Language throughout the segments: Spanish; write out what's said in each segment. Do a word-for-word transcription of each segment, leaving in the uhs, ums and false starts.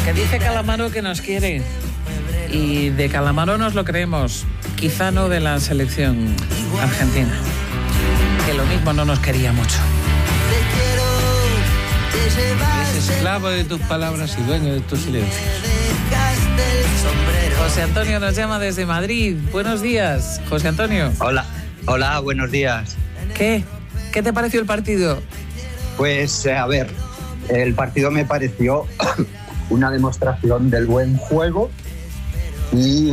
Que dice Calamaro que nos quiere. Y de Calamaro nos lo creemos. Quizá no de la selección argentina. Que lo mismo no nos quería mucho. Es esclavo de tus palabras y dueño de tus silencios. José Antonio nos llama desde Madrid. Buenos días, José Antonio. Hola, hola, buenos días. ¿Qué? ¿Qué te pareció el partido? Pues, a ver, el partido me pareció una demostración del buen juego y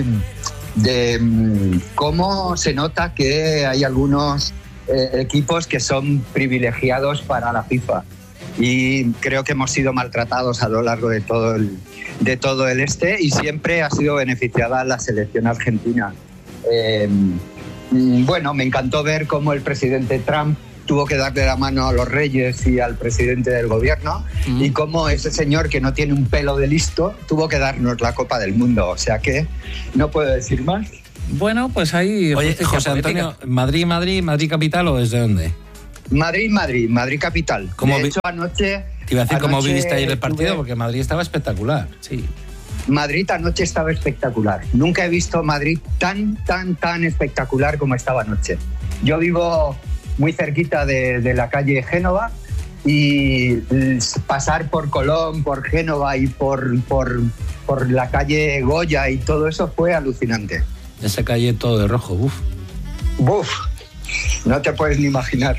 de cómo se nota que hay algunos eh, equipos que son privilegiados para la FIFA. Y creo que hemos sido maltratados a lo largo de todo el, de todo el este y siempre ha sido beneficiada la selección argentina. Eh, bueno, me encantó ver cómo el presidente Trump tuvo que darle la mano a los reyes y al presidente del gobierno mm. y cómo ese señor que no tiene un pelo de listo tuvo que darnos la Copa del Mundo. O sea que no puedo decir más. Bueno, pues ahí... Oye, José Antonio, ¿Madrid, Madrid, Madrid capital o desde dónde? Madrid, Madrid, Madrid capital. ¿Cómo de vi- hecho, anoche... Te iba a decir cómo anoche viviste ayer el partido, tuve... porque Madrid estaba espectacular. Sí. Madrid anoche estaba espectacular. Nunca he visto Madrid tan, tan, tan espectacular como estaba anoche. Yo vivo muy cerquita de, de la calle Génova y pasar por Colón, por Génova y por, por, por la calle Goya y todo eso fue alucinante. Esa calle todo de rojo, uff. Buf, no te puedes ni imaginar.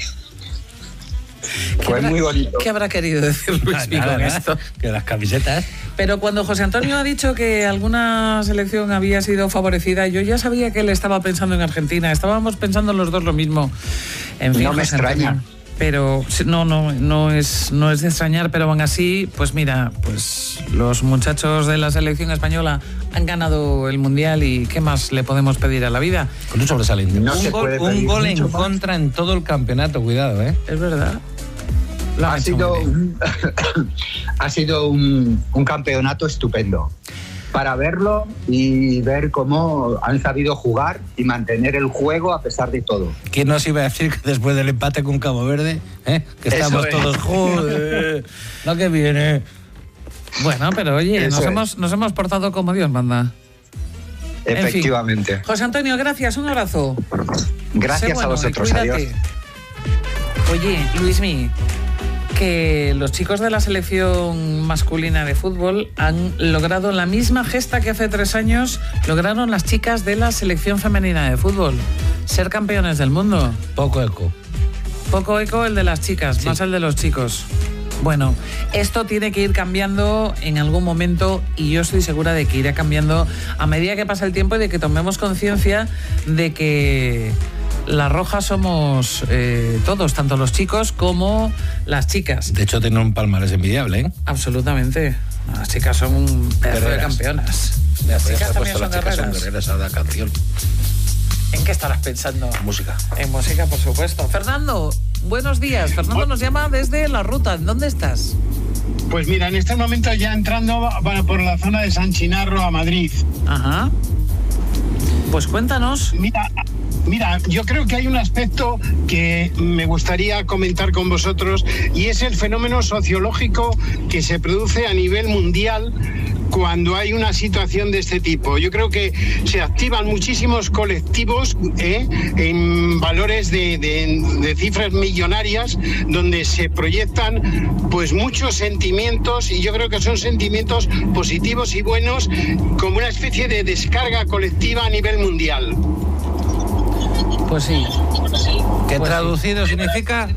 Fue habrá, muy bonito. ¿Qué habrá querido decir Luis Mí con esto? Que las camisetas... Pero cuando José Antonio ha dicho que alguna selección había sido favorecida, yo ya sabía que él estaba pensando en Argentina. Estábamos pensando los dos lo mismo. En fin, no me José extraña. Antonio, pero no, no, no es, no es de extrañar, pero aún así, pues mira, pues los muchachos de la selección española han ganado el Mundial y ¿qué más le podemos pedir a la vida? Con un sobresaliente. No un se gol, puede un pedir gol en mucho más. contra en todo el campeonato, cuidado, ¿eh? Es verdad. Lo han Ha hecho sido, muy bien. un, ha sido un, un campeonato estupendo para verlo y ver cómo han sabido jugar y mantener el juego a pesar de todo. ¿Quién nos iba a decir que después del empate con Cabo Verde, ¿eh? que Eso estamos es. todos, joder, lo que viene? Bueno, pero oye, Eso nos es. hemos, nos hemos portado como Dios manda. En Efectivamente. fin. José Antonio, gracias, un abrazo. Gracias Sé bueno a vosotros. y cuídate. Adiós. Oye, Luismi, que los chicos de la selección masculina de fútbol han logrado la misma gesta que hace tres años lograron las chicas de la selección femenina de fútbol. Ser campeones del mundo. Poco eco. Poco eco el de las chicas, Sí. más el de los chicos. Bueno, esto tiene que ir cambiando en algún momento y yo estoy segura de que irá cambiando a medida que pasa el tiempo y de que tomemos conciencia de que las rojas somos eh, todos, tanto los chicos como las chicas. De hecho, tienen un palmarés envidiable, ¿eh? Absolutamente. Las chicas son un pedazo de Guerreras. campeonas. Las Podrías chicas haber también puesto son las chicas son guerreras. guerreras a la canción. ¿En qué estarás pensando? Música. En música, por supuesto. Fernando, buenos días. Fernando nos llama desde La Ruta. ¿Dónde estás? Pues mira, en este momento ya entrando para por la zona de San Chinarro a Madrid. Ajá. Pues cuéntanos. Mira, mira, yo creo que hay un aspecto que me gustaría comentar con vosotros y es el fenómeno sociológico que se produce a nivel mundial cuando hay una situación de este tipo. Yo creo que se activan muchísimos colectivos ¿eh? en valores de, de, de cifras millonarias donde se proyectan pues muchos sentimientos y yo creo que son sentimientos positivos y buenos como una especie de descarga colectiva a nivel mundial. Pues sí. ¿Qué Pues traducido sí. significa?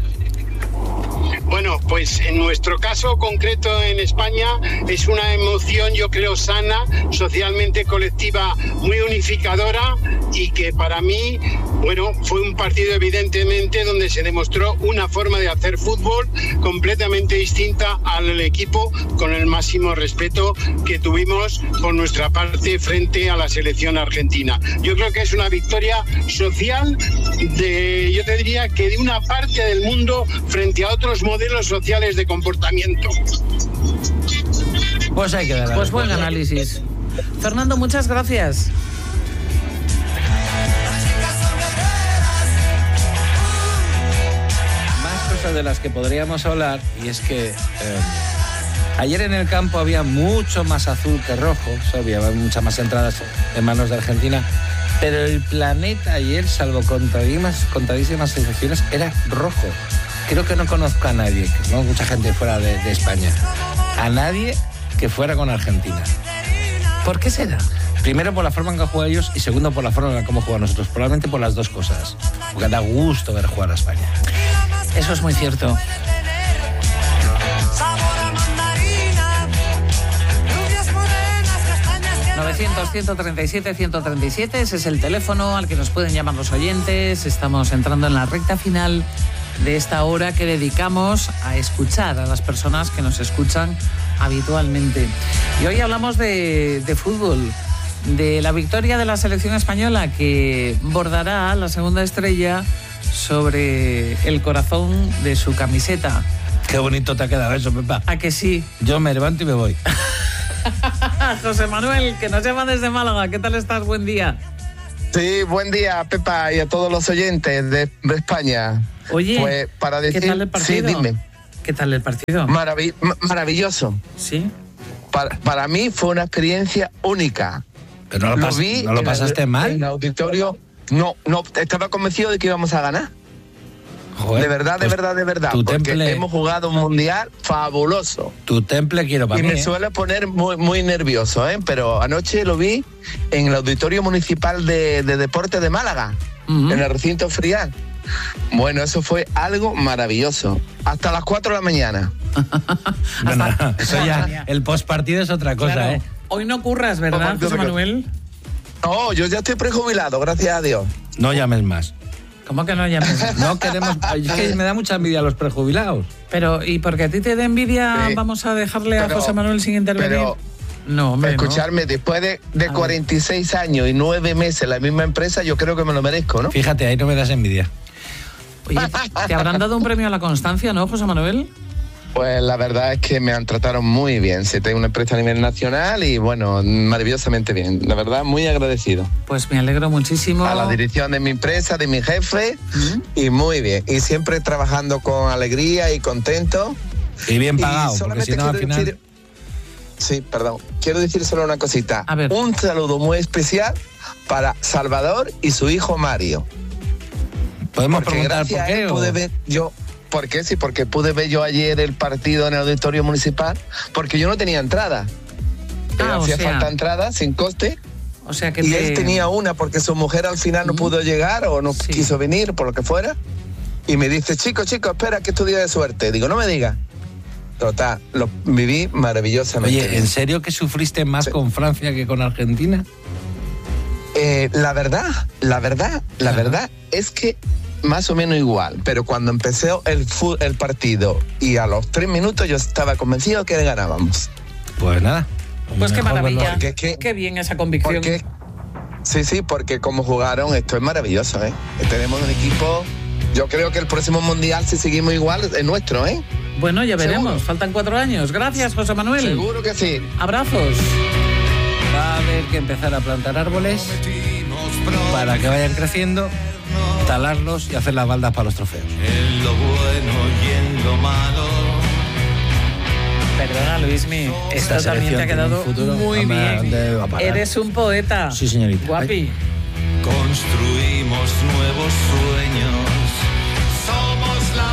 Bueno, pues en nuestro caso concreto en España es una emoción, yo creo, sana, socialmente colectiva, muy unificadora y que para mí, bueno, fue un partido evidentemente donde se demostró una forma de hacer fútbol completamente distinta al equipo, con el máximo respeto que tuvimos por nuestra parte frente a la selección argentina. Yo creo que es una victoria social de, yo te diría que de una parte del mundo frente a otros modelos sociales de comportamiento. Pues hay que dar. Pues buen análisis. Fernando, muchas gracias. Más cosas de las que podríamos hablar, y es que eh, Ayer en el campo había mucho más azul que rojo, o sea, había muchas más entradas en manos de Argentina, pero el planeta ayer, salvo contadísimas, contadísimas excepciones, era rojo. Creo que no conozco a nadie, no mucha gente fuera de, de España, a nadie que fuera con Argentina. ¿Por qué será? Primero por la forma en que juegan ellos y segundo por la forma en cómo jugamos nosotros. Probablemente por las dos cosas. Porque da gusto ver jugar a España. Eso es muy cierto. novecientos, ciento treinta y siete, ciento treinta y siete, ese es el teléfono al que nos pueden llamar los oyentes. Estamos entrando en la recta final de esta hora que dedicamos a escuchar a las personas que nos escuchan habitualmente. Y hoy hablamos de, de fútbol, de la victoria de la selección española que bordará la segunda estrella sobre el corazón de su camiseta. Qué bonito te ha quedado eso, Pepa. ¿A que sí? Yo me levanto y me voy. José Manuel, que nos llama desde Málaga. ¿Qué tal estás? Buen día. Sí, buen día, Pepa, y a todos los oyentes de, de España. Oye, pues para decir, ¿qué tal el partido? Sí, dime. ¿Qué tal el partido? Marav- maravilloso. Sí. Para, para mí fue una experiencia única. Pero no lo, pas- lo vi ¿no lo en pasaste el, mal. En el auditorio, no, no, estaba convencido de que íbamos a ganar. Joder, de verdad, de pues verdad, de verdad. tu Porque temple- hemos jugado un mundial fabuloso. Tu temple quiero para Y mí. me ¿eh? suele poner muy, muy nervioso, ¿eh? Pero anoche lo vi en el Auditorio Municipal de, de Deportes de Málaga, Uh-huh. en el recinto Frial. Bueno, eso fue algo maravilloso. Hasta las cuatro de la mañana. Bueno, Hasta- eso ya, el postpartido es otra cosa, Claro. ¿eh? Hoy no curras, ¿verdad, Partido José de- Manuel? No, yo ya estoy prejubilado, gracias a Dios. No llames más. ¿Cómo que no llames? No queremos. Es que me da mucha envidia a los prejubilados. Pero, ¿y porque a ti te da envidia Sí. vamos a dejarle a Pero- José Manuel sin intervenir? pero- no, hombre, no. Escucharme, después de, de ver. cuarenta y seis años y nueve meses en la misma empresa, yo creo que me lo merezco, ¿no? Fíjate, ahí no me das envidia. Oye, te habrán dado un premio a la constancia, ¿no, José Manuel? Pues la verdad es que me han tratado muy bien. Se tengo una empresa a nivel nacional y bueno, maravillosamente bien. La verdad, muy agradecido. Pues me alegro muchísimo. A la dirección de mi empresa, de mi jefe, ¿Mm? y muy bien. Y siempre trabajando con alegría y contento. Y bien Y pagado, porque solamente si no al quiero final. decir- Sí, perdón. Quiero decir solo una cosita. A ver. Un saludo muy especial para Salvador y su hijo Mario. Podemos Porque preguntar gracias por a qué. él o- pude ver yo. ¿Por qué? Sí, porque pude ver yo ayer el partido en el auditorio municipal, porque yo no tenía entrada. Eh, Ah, o hacía sea. falta entrada sin coste. O sea que Y te- él tenía una porque su mujer al final no pudo llegar o no Sí. quiso venir, por lo que fuera. Y me dice, chico, chico, espera, que es tu día de suerte. Digo, no me digas. Total, lo viví maravillosamente. Oye, bien. ¿en serio que sufriste más Sí. con Francia que con Argentina? Eh, la verdad, la verdad, la Ajá. verdad es que más o menos igual. Pero cuando empezó el, fu- el partido y a los tres minutos yo estaba convencido que ganábamos. Pues nada. Pues qué Mejor maravilla. verlo. Porque es que- Qué bien esa convicción. Porque, sí, sí, porque como jugaron, esto es maravilloso, ¿eh? Tenemos un equipo, yo creo que el próximo mundial, si seguimos igual, es nuestro, ¿eh? Bueno, ya veremos. Seguro. Faltan cuatro años. Gracias, José Manuel. Seguro que sí. Abrazos. Va a haber que empezar a plantar árboles para que vayan creciendo, talarlos y hacer las baldas para los trofeos. En lo bueno y en lo malo. Perdona, Luismi. Esto Esta también te ha selección tiene quedado un futuro. muy Hombre, bien. ¿dónde va a parar? Eres un poeta. Sí, señorita. Guapi. Construimos nuevos sueños. Somos la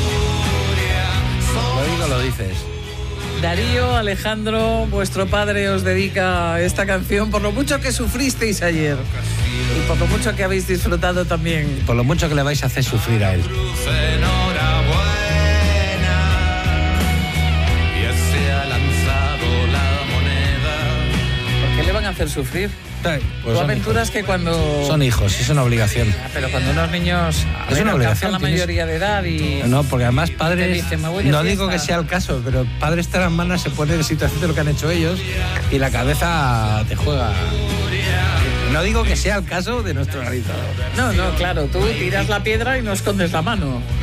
furia. Lo Somos digo, lo dices. Darío, Alejandro, vuestro padre os dedica esta canción por lo mucho que sufristeis ayer y por lo mucho que habéis disfrutado también. Por lo mucho que le vais a hacer sufrir a él. enhorabuena. Ya se ha lanzado la moneda. ¿Por qué le van a hacer sufrir? Pues Tú son aventuras hijos. que cuando... Son hijos, es una obligación. Ah, pero cuando unos niños a Es ver, una obligación, alcanzan la tienes- mayoría de edad y... No, porque además padres, Te dicen, "Me voy de no fiesta". digo que sea el caso, pero padres manas se ponen en situación de lo que han hecho ellos y la cabeza te juega. No digo que sea el caso de nuestro realizador. No, no, claro, tú tiras la piedra y no escondes la mano.